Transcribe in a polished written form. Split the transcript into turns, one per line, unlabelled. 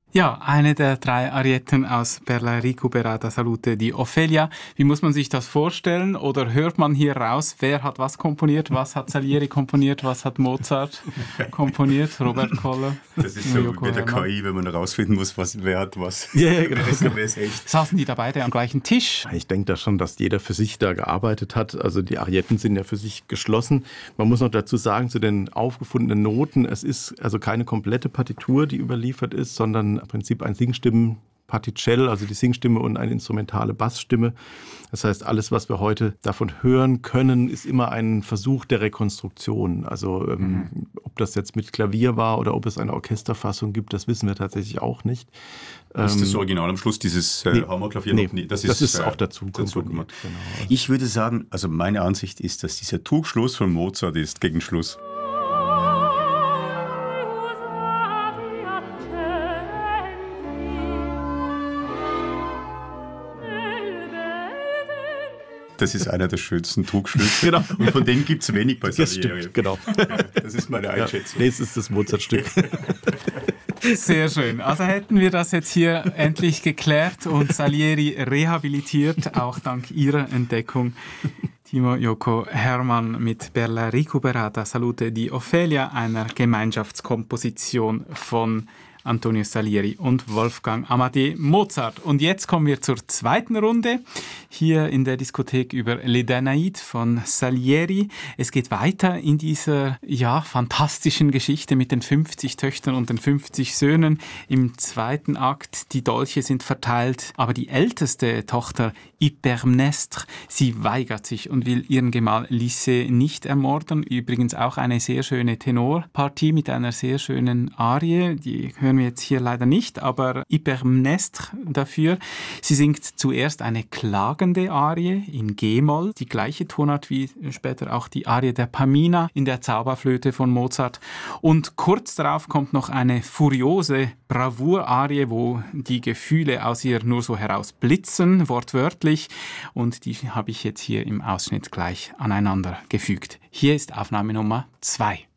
Ja, eine der 3 Arietten aus Per la recuperata salute di Ophelia. Wie muss man sich das vorstellen? Oder hört man hier raus, wer hat was komponiert? Was hat Salieri komponiert? Was hat Mozart komponiert? Robert Koller?
Das ist so wie bei der KI, wenn man herausfinden muss, wer hat was.
Ja, genau.
Wer ist echt.
Saßen die da beide am gleichen Tisch?
Ich denke da schon, dass jeder für sich da gearbeitet hat. Also die Arietten sind ja für sich geschlossen. Man muss noch dazu sagen, zu den aufgefundenen Noten, es ist also keine komplette Partitur, die überliefert ist, sondern im Prinzip ein Singstimmen-Particell, also die Singstimme und eine instrumentale Bassstimme. Das heißt, alles, was wir heute davon hören können, ist immer ein Versuch der Rekonstruktion. Also ob das jetzt mit Klavier war oder ob es eine Orchesterfassung gibt, das wissen wir tatsächlich auch nicht.
Ist das Original am Schluss, dieses Hammerklavier?
Nee, das ist auch dazu komponiert. Genau.
Ich würde sagen, also meine Ansicht ist, dass dieser Trugschluss von Mozart ist gegen Schluss. Das ist einer der schönsten Trugschlüsse.
Genau.
Und von denen gibt es wenig bei Salieri.
Das stimmt, genau.
Das ist meine Einschätzung.
Nee, es ist das Mozart-Stück.
Sehr schön. Also hätten wir das jetzt hier endlich geklärt und Salieri rehabilitiert, auch dank Ihrer Entdeckung. Timo Joko Hermann mit Per la recuperata salute di Ophelia, einer Gemeinschaftskomposition von Antonio Salieri und Wolfgang Amadeus Mozart. Und jetzt kommen wir zur zweiten Runde hier in der Diskothek über Les Danaïdes von Salieri. Es geht weiter in dieser fantastischen Geschichte mit den 50 Töchtern und den 50 Söhnen. Im zweiten Akt, die Dolche sind verteilt, aber die älteste Tochter Hypermnestre, sie weigert sich und will ihren Gemahl Lycée nicht ermorden. Übrigens auch eine sehr schöne Tenorpartie mit einer sehr schönen Arie, die hören wir jetzt hier leider nicht, aber Hypermnestre dafür. Sie singt zuerst eine klagende Arie in G-Moll, die gleiche Tonart wie später auch die Arie der Pamina in der Zauberflöte von Mozart. Und kurz darauf kommt noch eine furiose Bravour-Arie, wo die Gefühle aus ihr nur so herausblitzen, wortwörtlich. Und die habe ich jetzt hier im Ausschnitt gleich aneinander gefügt. Hier ist Aufnahme Nummer 2.